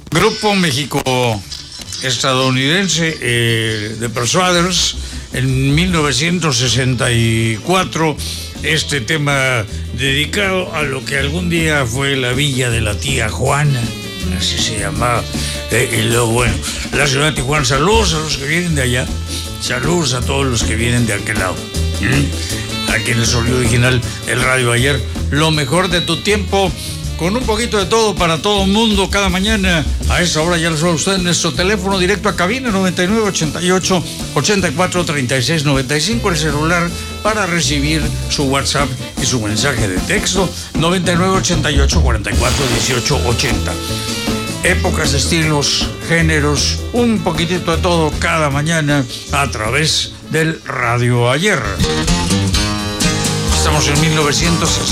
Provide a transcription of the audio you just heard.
Grupo México-estadounidense The Persuaders, en 1964, este tema dedicado a lo que algún día fue la villa de la tía Juana, así se llamaba, y luego, bueno, la ciudad de Tijuana. Saludos a los que vienen de allá, saludos a todos los que vienen de aquel lado. Aquí en el sonido original, el Radio Ayer, lo mejor de tu tiempo, con un poquito de todo para todo el mundo, cada mañana. A esa hora ya lo sabe usted, en nuestro teléfono directo a cabina, 9988-843695, el celular para recibir su WhatsApp y su mensaje de texto, 9988-441880. Épocas, estilos, géneros, un poquitito de todo cada mañana a través del Radio Ayer. Estamos en 1960.